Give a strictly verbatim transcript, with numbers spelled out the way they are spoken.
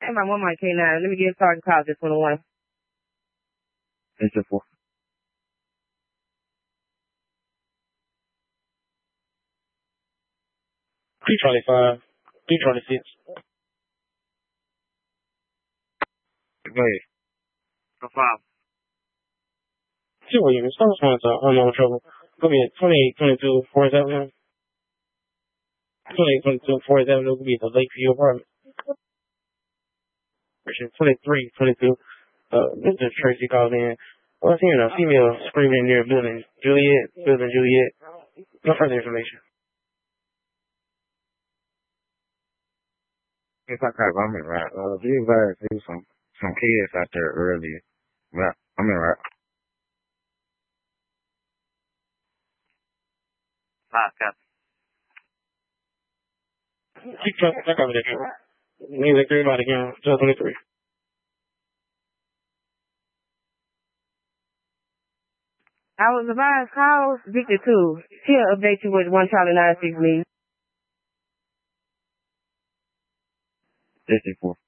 Hey, my one K nine. Let me get started call this twenty-one. It's a four. three twenty-five. three twenty-six. Go ahead. No problem. Two Williams. First one's uh, unknown trouble. Go ahead. twenty-eight twenty-two fourth Avenue. twenty-eight twenty-two fourth Avenue will be the Lakeview apartment. twenty-three twenty-two. Uh, Mister Tracy called in. I was hearing a female screaming near building Juliet. Building Juliet. No further information. If I got, I'm in right. Uh, be advised, there was some, some kids out there earlier. But I'm in right. Five, copy. Keep trusting. I covered it. Music, everybody again. twelve twenty-three. I was advised call Victor two. He'll update you with one Charlie nine six me. fifty-four.